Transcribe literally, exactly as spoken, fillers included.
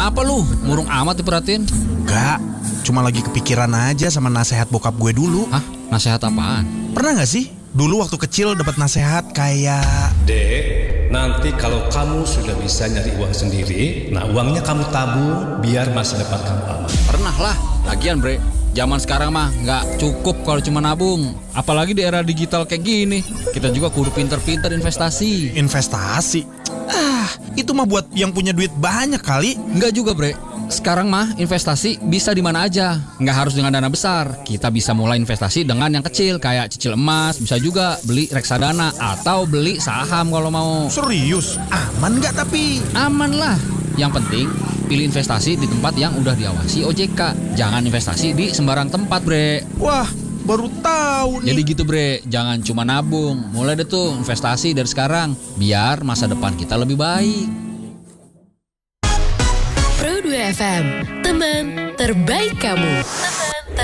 Kenapa lu? Murung amat diperhatiin. Enggak, cuma lagi kepikiran aja sama nasihat bokap gue dulu. Hah? Nasihat apaan? Pernah gak sih? Dulu waktu kecil dapat nasihat kayak... Dek, nanti kalau kamu sudah bisa nyari uang sendiri, nah uangnya kamu tabung biar masa depan kamu aman. Pernah lah. Lagian bre, zaman sekarang mah nggak cukup kalau cuma nabung. Apalagi di era digital kayak gini. Kita juga kudu pinter-pinter investasi. Investasi? Ah, itu mah buat yang punya duit banyak kali. Nggak juga bre. Sekarang mah investasi bisa di mana aja. Nggak harus dengan dana besar. Kita bisa mulai investasi dengan yang kecil, kayak cicil emas. Bisa juga beli reksadana atau beli saham kalau mau. Serius? Aman nggak tapi? Aman lah. Yang penting pilih investasi di tempat yang udah diawasi O J K. Jangan investasi di sembarang tempat bre. Wah, baru tahu nih. Jadi gitu bre, jangan cuma nabung. Mulai deh tuh investasi dari sekarang, biar masa depan kita lebih baik. Pro dua F M, teman terbaik kamu. Teman